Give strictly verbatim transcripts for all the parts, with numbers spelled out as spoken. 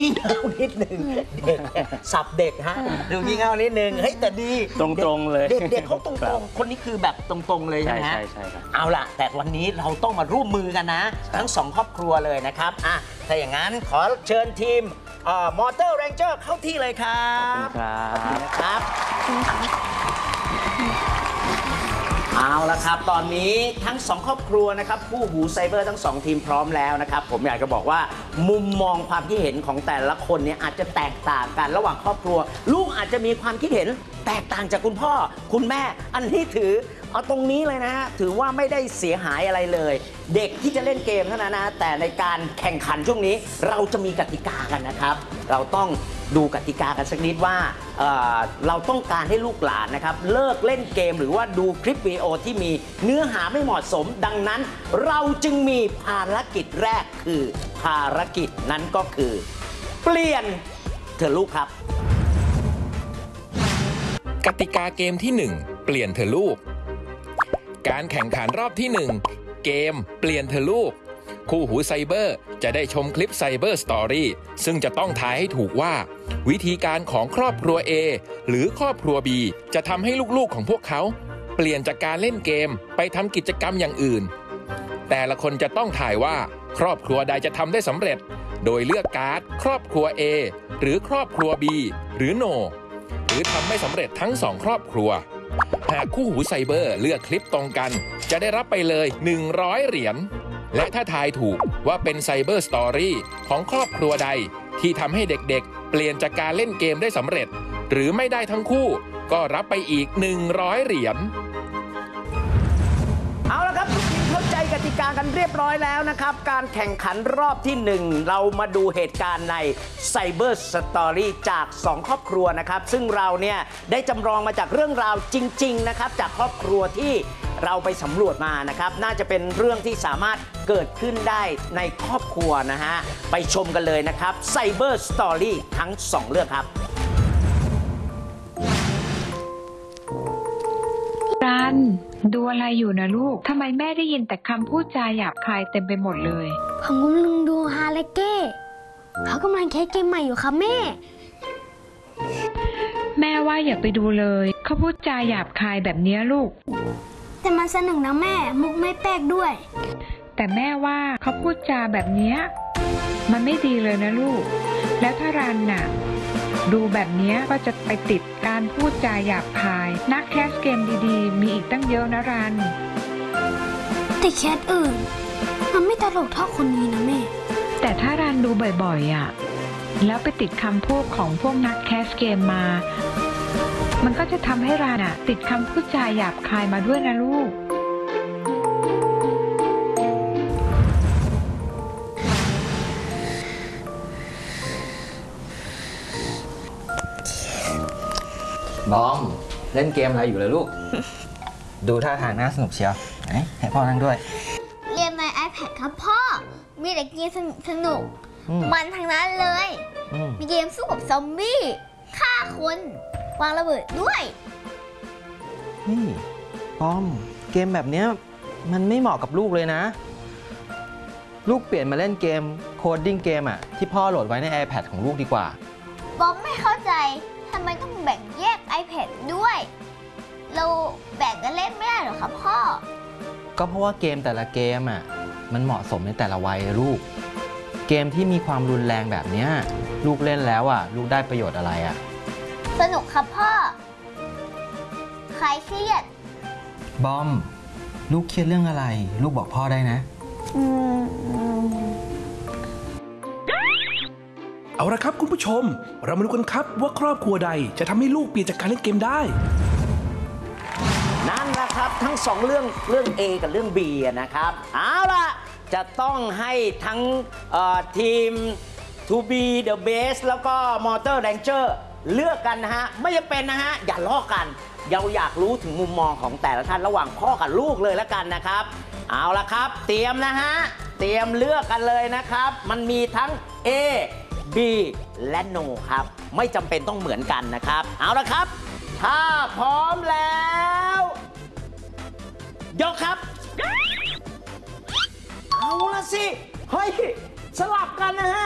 งี่เง่านิดหนึ่งเด็กสับเด็กฮะดูงี่เง่านิดนึงเฮ้ยแต่ดีตรงๆเลยเด็กๆเขาตรงๆคนนี้คือแบบตรงๆเลยใช่ไหมฮะใช่ใช่ครับเอาล่ะแต่วันนี้เราต้องมาร่วมมือกันนะทั้งสองครอบครัวเลยนะครับอ่ะถ้าอย่างนั้นขอเชิญทีมมอเตอร์แรงเจอร์เข้าที่เลยครับขอบคุณครับเอาละครับตอนนี้ทั้งสองครอบครัวนะครับคู่หูไซเบอร์ทั้งสองทีมพร้อมแล้วนะครับผมอยากจะบอกว่ามุมมองความคิดเห็นของแต่ละคนเนี่ยอาจจะแตกต่างกันระหว่างครอบครัวลูกอาจจะมีความคิดเห็นแตกต่างจากคุณพ่อคุณแม่อันนี้ถือเอาตรงนี้เลยนะฮะถือว่าไม่ได้เสียหายอะไรเลยเด็กที่จะเล่นเกมเท่านั้นนะแต่ในการแข่งขันช่วงนี้เราจะมีกติกากันนะครับเราต้องดูกติกากันสักนิดว่า เ, เราต้องการให้ลูกหลานนะครับเลิกเล่นเกมหรือว่าดูคลิปวิดีโอที่มีเนื้อหาไม่เหมาะสมดังนั้นเราจึงมีภารกิจแรกคือภารกิจนั้นก็คือเปลี่ยนเธอลูกครับกติกาเกมที่หนึ่งเปลี่ยนเธอลูกการแข่งขันรอบที่หนึ่งเกมเปลี่ยนเธอลูกคู่หูไซเบอร์จะได้ชมคลิปไซเบอร์สตอรี่ซึ่งจะต้องทายให้ถูกว่าวิธีการของครอบครัว A หรือครอบครัว B จะทำให้ลูกๆของพวกเขาเปลี่ยนจากการเล่นเกมไปทำกิจกรรมอย่างอื่นแต่ละคนจะต้องทายว่าครอบครัวใดจะทำได้สำเร็จโดยเลือกการ์ดครอบครัว A หรือครอบครัว B หรือ No หรือทำไม่สำเร็จทั้งสองครอบครัวหากคู่หูไซเบอร์เลือกคลิปตรงกันจะได้รับไปเลยหนึ่งร้อยเหรียญและถ้าทายถูกว่าเป็นไซเบอร์สตอรี่ของครอบครัวใดที่ทำให้เด็กๆเปลี่ยนจากการเล่นเกมได้สำเร็จหรือไม่ได้ทั้งคู่ก็รับไปอีกหนึ่งร้อยเหรียญเอาละครับทุกทีมเข้าใจกติกากันเรียบร้อยแล้วนะครับการแข่งขันรอบที่หนึ่งเรามาดูเหตุการณ์ในไซเบอร์สตอรี่จากสองครอบครัวนะครับซึ่งเราเนี่ยได้จำลองมาจากเรื่องราวจริงๆนะครับจากครอบครัวที่เราไปสำรวจมานะครับน่าจะเป็นเรื่องที่สามารถเกิดขึ้นได้ในครอบครัวนะฮะไปชมกันเลยนะครับไซเบอร์สตอรี่ทั้งสองเรื่องครับรันดูอะไรอยู่นะลูกทำไมแม่ได้ยินแต่คำพูดจาหยาบคายเต็มไปหมดเลยผมกำลังดูฮาเลเก้เขากำลังแคสเกมใหม่อยู่ครับแม่แม่ว่าอย่าไปดูเลยเขาพูดจาหยาบคายแบบนี้ลูกแต่มันสนุกนะแม่มุกไม่แปลกด้วยแต่แม่ว่าเขาพูดจาแบบนี้มันไม่ดีเลยนะลูกแล้วถ้ารันน่ะดูแบบนี้ก็จะไปติดการพูดจาหยาบคายนักแคสเกมดีๆมีอีกตั้งเยอะนะรันแต่แคสอื่นมันไม่ตลกเท่าคนนี้นะแม่แต่ถ้ารันดูบ่อยๆอ่ะแล้วไปติดคำพูดของพวกนักแคสเกมมามันก็จะทำให้รันอ่ะติดคำพูดจาหยาบคายมาด้วยนะลูกบอมเล่นเกมอะไรอยู่เลยลูก ดูท่าทางน่าสนุกเชียวไหนให้พ่อนั่งด้วยเรียนใน ไอแพด ครับพ่อมีแต่เกมสนุกมันทั้งนั้นเลยมีเกมสู้กับซอมบี้ฆ่าคนวางระเบิดด้วยนี่บอมเกมแบบนี้มันไม่เหมาะกับลูกเลยนะลูกเปลี่ยนมาเล่นเกมโคดดิ้งเกมอ่ะที่พ่อโหลดไว้ใน ไอแพด ของลูกดีกว่าบอมไม่เข้าใจทำไมต้องแบ่งแยก ไอแพด ด้วยเราแบ่งกันเล่นไม่ได้หรอครับพ่อก็เพราะว่าเกมแต่ละเกมอ่ะมันเหมาะสมในแต่ละวัยลูกเกมที่มีความรุนแรงแบบนี้ลูกเล่นแล้วอ่ะลูกได้ประโยชน์อะไรอ่ะสนุกครับพ่อใครเครียดบอมลูกเครียดเรื่องอะไรลูกบอกพ่อได้นะอืมเอาละครับคุณผู้ชมเรามาดูกันครับว่าครอบครัวใดจะทำให้ลูกเปลี่ยนจากการเล่นเกมได้นั่นแหละครับทั้งสองเรื่องเรื่อง A กับเรื่อง B นะครับเอาล่ะจะต้องให้ทั้งทีม ทู บี The Base แล้วก็ Motor Ranger เลือกกันนะฮะไม่จำเป็นนะฮะอย่าลอกกันเราอยากรู้ถึงมุมมองของแต่ละท่านระหว่างพ่อกับลูกเลยแล้วกันนะครับเอาล่ะครับเตรียมนะฮะเตรียมเลือกกันเลยนะครับมันมีทั้ง A B และ No ครับไม่จำเป็นต้องเหมือนกันนะครับเอาละครับถ้าพร้อมแล้วยกครับเอาละสิเฮ้ยสลับกันนะฮะ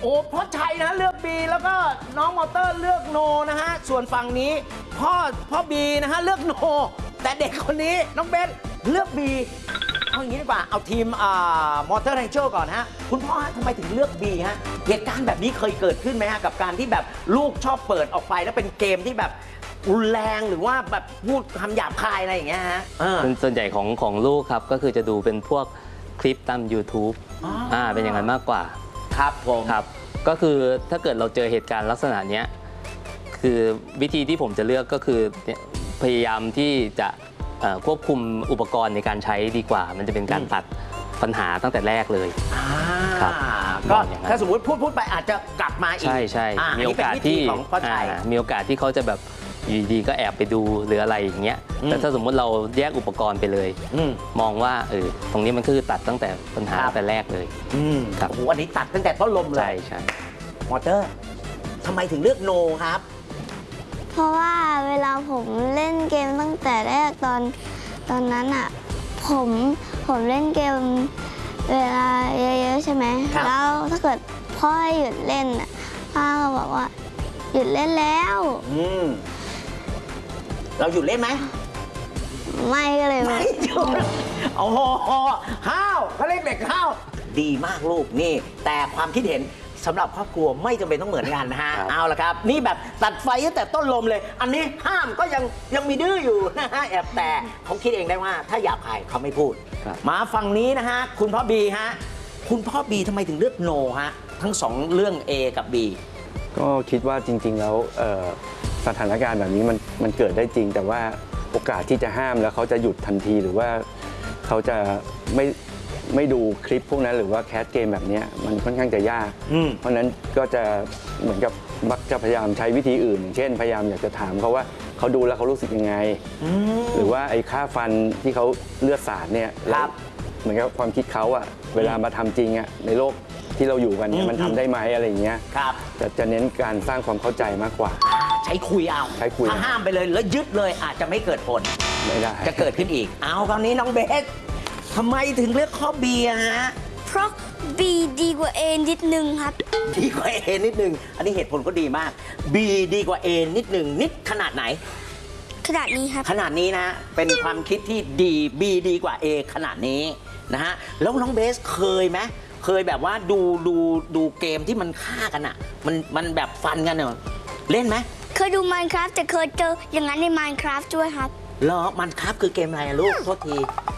โอ้พ่อชัยนะเลือก B แล้วก็น้องมอเตอร์เลือก No นะฮะส่วนฝั่งนี้พ่อพ่อ B นะฮะเลือก No แต่เด็กคนนี้น้องเบนเลือก B เอาอย่างนี้ดีกว่าเอาทีมอ่ามอเตอร์แรงเจอร์ก่อนฮะคุณพ่อฮะทำไมถึงเลือก B ฮะเหตุการณ์แบบนี้เคยเกิดขึ้นไหมฮะกับการที่แบบลูกชอบเปิดออกไปแล้วเป็นเกมที่แบบรุนแรงหรือว่าแบบพูดคำหยาบคายอะไรอย่างเงี้ยฮะเออส่วนใหญ่ของของลูกครับก็คือจะดูเป็นพวกคลิปตาม YouTube อ๋ออ่อ่าเป็นอย่างนั้นมากกว่าครับผมครับก็คือถ้าเกิดเราเจอเหตุการณ์ลักษณะเนี้ยคือวิธีที่ผมจะเลือกก็คือเนี่ยพยายามที่จะเอ่อควบคุมอุปกรณ์ในการใช้ดีกว่า มันจะเป็นการตัดปัญหาตั้งแต่แรกเลยอ่าครับก็บอกอย่างนั้นถ้าสมมติพูดพูดไปอาจจะกลับมาอีกใช่ใช่อ่มีโอกาสนนี้เป็นวิธีที่ของพ่อชัยอ่ามีโอกาสที่เขาจะแบบอยู่ดีๆก็แอบไปดูหรืออะไรอย่างเงี้ยอืมแต่ถ้าสมมุติเราแยกอุปกรณ์ไปเลยอืมมองว่าเออตรงนี้มันคือตัดตั้งแต่ปัญหาครับตั้งแต่แรกเลยอืมครับโอ้โหอันนี้ตัดตั้งแต่ต้นลมเลใช่ยใช่มอเตอร์ทำไมถึงเลือกโนครับเพราะว่าเวลาผมเล่นเกมตั้งแต่แรกตอนตอนนั้นอ่ะผมผมเล่นเกมเวลาเยอะๆใช่ไหมครับแล้วถ้าเกิดพ่อให้หยุดเล่นอ่ะพ่อก็บอกว่าหยุดเล่นแล้วอืมเราหยุดเล่นไหมไม่ก็เลยไม่หยุดโอ้โหห้าวเขาเรียกเด็กห้าวดีมากลูกนี่ แต่ความคิดเห็นสำหรับครอบครัวไม่จำเป็นต้องเหมือนกันนะฮะครับเอาละครับ นี่แบบตัดไฟตั้งแต่ต้นลมเลย อันนี้ห้ามก็ยังยังมีดื้ออยู่นะฮะแอบแต่เขาคิดเองได้ว่าถ้าหยาบคายเขาไม่พูดครับมาฝั่งนี้นะฮะคุณพ่อบีฮะคุณพ่อบีทำไมถึงเลือกโนฮะทั้งสองเรื่อง A กับ B ก็คิดว่าจริงๆแล้วเอ่อสถานการณ์แบบนี้มันมันเกิดได้จริง แต่ว่าโอกาสที่จะห้ามแล้วเขาจะหยุดทันทีหรือว่าเขาจะไม่ไม่ดูคลิปพวกนั้นหรือว่าแคสเกมแบบนี้มันค่อนข้างจะยากอืมเพราะฉะนั้นก็จะเหมือนกับมักจะพยายามใช้วิธีอื่นอย่างเช่น พยายามอยากจะถามเขาว่าเขาดูแล้วเขารู้สึกยังไงอืมหรือว่าไอ้ค่าฟันที่เขาเลือดสาดเนี่ยครับเหมือนกับความคิดเขาอะเวลามาทำจริงอะในโลกที่เราอยู่กันเนี่ยมันทำได้ไหมอะไรอย่างเงี้ยครับจะจะเน้นการสร้างความเข้าใจมากกว่าใช้คุยเอาใช้คุยถ้าห้ามไปเลยแล้วยึดเลยอาจจะไม่เกิดผลไม่ได้จะเกิดขึ้นอีก เอาคราวนี้น้องเบสทำไมถึงเลือกข้อ B อะฮะเพราะ B ดีกว่า A นิดนึงครับดีกว่า A นิดนึง อันนี้เหตุผลก็ดีมาก B ดีกว่า A นิดนึงนิดขนาดไหนขนาดนี้ครับขนาดนี้นะ เป็นความคิดที่ดี B ดีกว่า A ขนาดนี้นะฮะ แล้วน้องเบสเคยไหมเคยแบบว่าดูดูดูเกมที่มันฆ่ากันอะมันมันแบบฟันกันเนอะเล่นไหมเคยดู Minecraft แต่เคยเจออย่างนั้นใน Minecraft ด้วยครับเหรอมันครับคือเกมอะไรอะลูกโทษที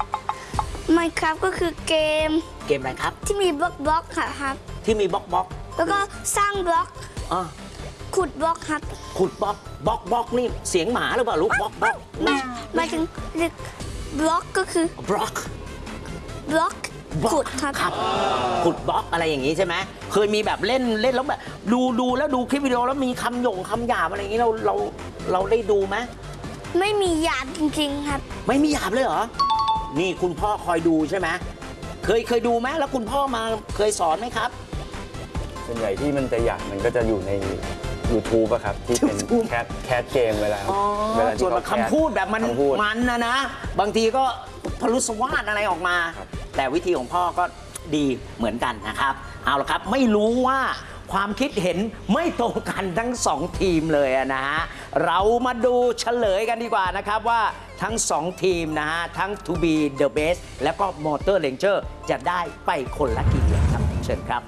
Minecraft ก็คือเกมเกมอะไรครับที่มีบล็อกบล็อกค่ะครับที่มีบล็อกบล็อกแล้วก็สร้างบล็อกอ่ะขุดบล็อกครับขุดบล็อกบล็อกบล็อกนี่เสียงหมาหรือเปล่าลูกบล็อกบล็อกหมายหมายถึงเรียกบล็อกก็คือบล็อกบล็อกบล็อกขุดครับครับขุดบล็อกอะไรอย่างนี้ใช่ไหมเคยมีแบบเล่นเล่นแล้วแบบดูดูแล้วดูคลิปวิดีโอแล้วมีคำหยงคำหยาบอะไรอย่างนี้เราเราเราได้ดูไหมไม่มีหยาบจริงๆครับไม่มีหยาบเลยเหรอนี่คุณพ่อคอยดูใช่ไหมเคยเคยดูไหมแล้วคุณพ่อมาเคยสอนไหมครับส่วนใหญ่ที่มันจะหยาบมันก็จะอยู่ใน YouTube อะครับที่เป็น YouTube แคสแคสเกมเวลาอ๋อเวลาที่ส่วนเขาคำพูดแบบมันคำพูดมันนะนะ บางทีก็พลุสวาทอะไรออกมาครับแต่วิธีของพ่อก็ดีเหมือนกันนะครับ เอาละครับไม่รู้ว่าความคิดเห็นไม่ตรงกันทั้งสองทีมเลยอะนะฮะเรามาดูเฉลยกันดีกว่านะครับว่าทั้งสองทีมนะฮะทั้ง To Be The Best แล้วก็ Motor Ranger จะได้ไปคนละกี่เหรียญครับเชิญครับ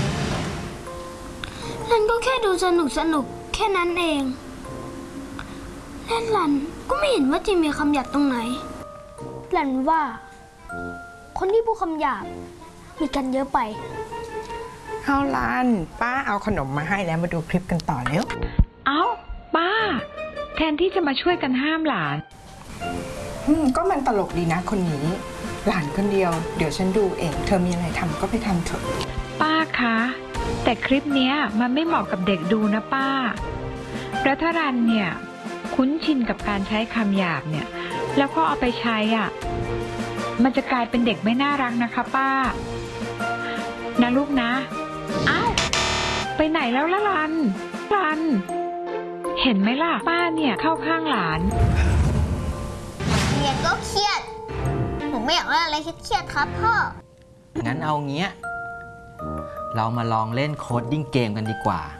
นั่นก็แค่ดูสนุกสนุกแค่นั้นเองแล่นหลันก็ไม่เห็นว่าจะมีคำหยาบตรงไหนหลันว่า คนที่พูดคำหยาบมีกันเยอะไปเอาลันป้าเอาขนมมาให้แล้วมาดูคลิปกันต่อเร็วเอ้าป้า แทนที่จะมาช่วยกันห้ามหลานอืมก็มันตลกดีนะคนนี้ หลานคนเดียว เดี๋ยวฉันดูเอง เธอมีอะไรทำก็ไปทำเถอะป้าคะ แต่คลิปเนี้ยมันไม่เหมาะกับเด็กดูนะป้าแล้วถ้ารันเนี่ยคุ้นชินกับการใช้คำหยาบเนี่ย แล้วก็เอาไปใช้อ่ะ มันจะกลายเป็นเด็กไม่น่ารักนะคะป้านะลูกนะอ้าวไปไหนแล้วล่ะรันรัน เห็นไหมล่ะป้าเนี่ยเข้าข้างหลานเรียนก็เครียด ผมไม่อยากเล่นอะไรเครียดๆครับพ่องั้นเอาเงี้ยเรามาลองเล่นโคดดิ้งเกมกันดีกว่า